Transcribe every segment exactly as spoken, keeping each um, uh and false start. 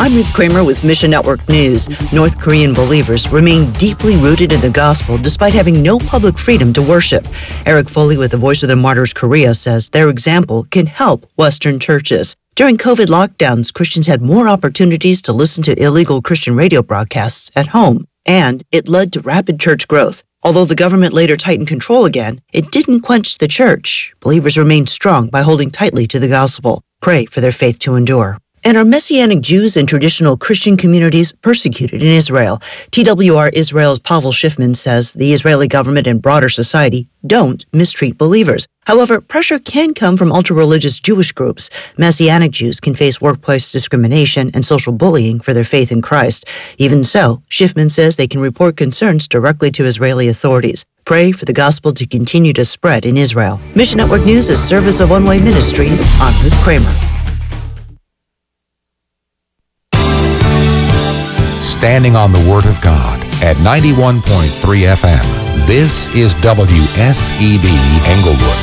I'm Ruth Kramer with Mission Network News. North Korean believers remain deeply rooted in the gospel despite having no public freedom to worship. Eric Foley with the Voice of the Martyrs Korea says their example can help Western churches. During COVID lockdowns, Christians had more opportunities to listen to illegal Christian radio broadcasts at home, and it led to rapid church growth. Although the government later tightened control again, it didn't quench the church. Believers remained strong by holding tightly to the gospel. Pray for their faith to endure. And are Messianic Jews and traditional Christian communities persecuted in Israel? T W R Israel's Pavel Schiffman says the Israeli government and broader society don't mistreat believers. However, pressure can come from ultra-religious Jewish groups. Messianic Jews can face workplace discrimination and social bullying for their faith in Christ. Even so, Schiffman says they can report concerns directly to Israeli authorities. Pray for the gospel to continue to spread in Israel. Mission Network News is service of One Way Ministries. I'm Ruth Kramer. Standing on the Word of God at ninety-one point three F M. This is W S E B Englewood.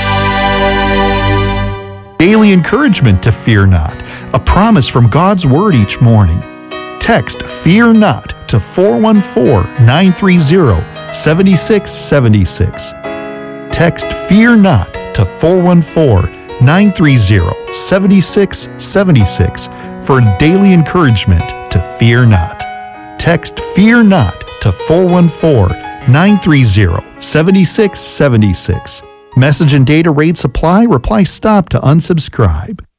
Daily encouragement to fear not, a promise from God's Word each morning. Text "Fear Not" to four one four, nine three zero, seven six seven six. Text "Fear Not" to four one four, nine three zero, seven six seven six for daily encouragement to fear not. Text "Fear Not" to four one four, nine three zero, seven six seven six. Message and data rates apply. Reply "Stop" to unsubscribe.